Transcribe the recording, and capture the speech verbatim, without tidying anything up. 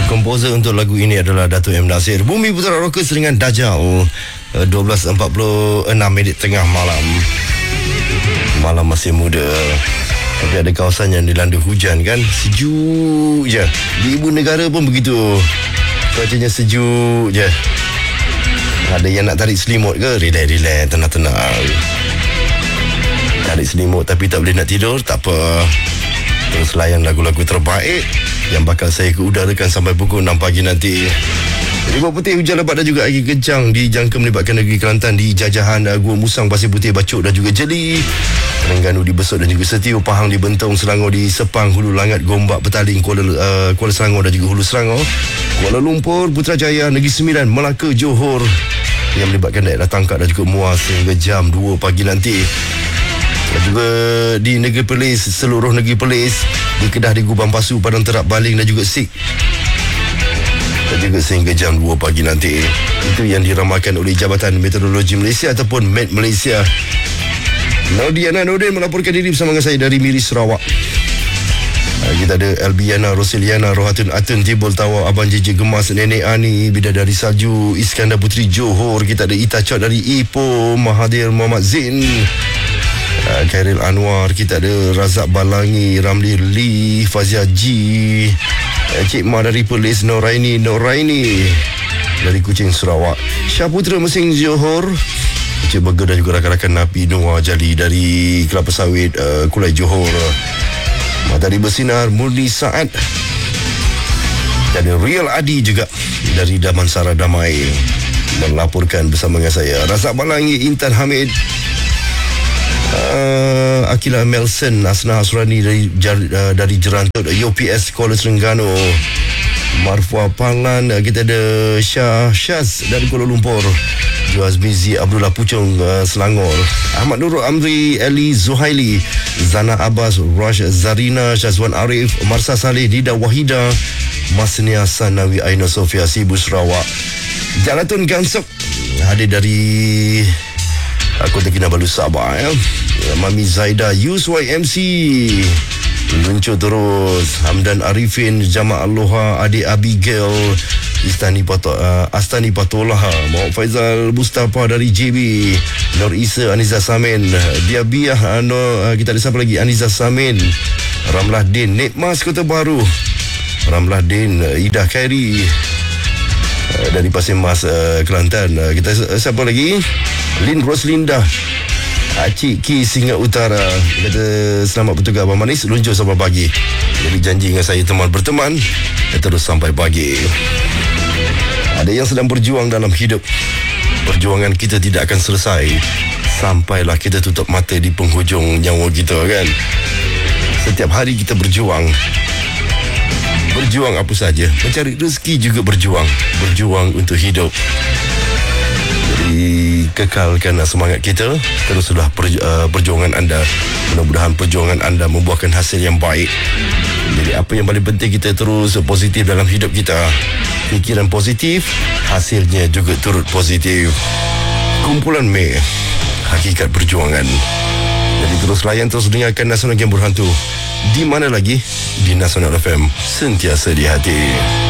Komposer untuk lagu ini adalah Dato' M. Nasir. Bumi Putera Rockers dengan Dajjal. dua belas empat puluh enam minit tengah malam. Malam masih muda, tapi ada kawasan yang dilanda hujan kan. Sejuk je. Di ibu negara pun begitu, cuacanya sejuk je. Ada yang nak tarik selimut ke? Relax-relax, tenang-tenang. Tarik selimut tapi tak boleh nak tidur, tak apa. Terus layan lagu-lagu terbaik yang bakal saya keudarakan sampai pukul enam pagi nanti. Ribuan Putih, hujan lebat dan juga angin kencang dijangka melibatkan negeri Kelantan di Jajahan, Gua Musang, Pasir Putih, Bacok dan juga Jeli. Terengganu di Besut dan juga Setiu, Pahang di Bentong, Selangor di Sepang, Hulu Langat, Gombak, Petaling, Kuala, uh, Kuala Selangor dan juga Hulu Selangor, Kuala Lumpur, Putrajaya, Negeri Sembilan, Melaka, Johor yang melibatkan daerah Tangkak dan juga Muar sehingga jam dua pagi nanti. Dan juga di Negeri Perlis, seluruh Negeri Perlis, di Kedah, di Gubang Pasu, Padang Terap, Baling dan juga Sik, dan juga sehingga jam dua pagi nanti. Itu yang diramalkan oleh Jabatan Meteorologi Malaysia ataupun Met Malaysia. Naudiana Nordin melaporkan diri bersama dengan saya dari Miri, Sarawak. Kita ada Albiana, Roseliana, Rohatun Atun, Tibul Tawa, Abang J J Gemas, Nenek Ani, Bidadari Salju, Iskandar Putri Johor. Kita ada Ita Chot dari Ipoh, Mahathir Muhammad Zain, Uh, Khairil Anwar. Kita ada Razak Balangi, Ramli Lee, Fazia G, uh, Cik Ma dari Perlis, Noraini Noraini dari Kuching, Sarawak, Syaputra Mesing, Johor, Cik Burger dan juga rakan-rakan Napi Noah Jali dari Kelapa Sawit, uh, Kulai, Johor, Matahari Bersinar, Murni Saad, dan Real Adi juga dari Damansara Damai melaporkan bersama dengan saya. Razak Balangi, Intan Hamid, Uh, Akila Melson, Asna Hasrani dari, uh, dari Jerantut, U P S Kuala Terengganu, Marfua Panglan. uh, Kita ada Syah Syaz dari Kuala Lumpur, Juaz Mizi, Abdullah Pucung, uh, Selangor, Ahmad Nurul Amri, Eli Zuhaili, Zana Abbas, Rash Zarina, Syazwan Arif, Marsa Saleh, Dida Wahida, Masnia Sanawi, Aina Sofia, Sibu, Sarawak. Jalatun Gansok hadir dari Kota Kinabalu, Sabah, ya. Mami Zaida, Yus Y M C luncur terus. Hamdan Arifin, Jama' Aloha, Adik Abigail, Istani Pato, uh, Astani Patolah, Muhammad Faizal Mustafa dari J B, Nur Isa, Aniza Samin, Diabiah, uh, no, uh, kita ada siapa lagi? Aniza Samin, Ramlah Din, Nikmas Kota Baru, Ramlah Din, uh, Ida Khairi uh, dari Pasir Mas, uh, Kelantan. uh, Kita uh, siapa lagi? Lin Roslinda, Cik Ki, Singa Utara. Kata selamat bertugas Abang Manis, luncur sampai pagi. Jadi janji dengan saya teman berteman terus sampai pagi. Ada yang sedang berjuang dalam hidup. Perjuangan kita tidak akan selesai sampailah kita tutup mata di penghujung nyawa kita, kan. Setiap hari kita berjuang. Berjuang apa saja, mencari rezeki juga berjuang. Berjuang untuk hidup. Kekalkan semangat kita. Teruslah perju- uh, perjuangan anda. Mudah-mudahan perjuangan anda membuahkan hasil yang baik. Jadi apa yang paling penting, kita terus positif dalam hidup kita. Fikiran positif, hasilnya juga turut positif. Kumpulan Mei, hakikat perjuangan. Jadi terus layan, terus dengarkan Nasional Game Berhantu. Di mana lagi? Di Nasional F M, sentiasa di hati.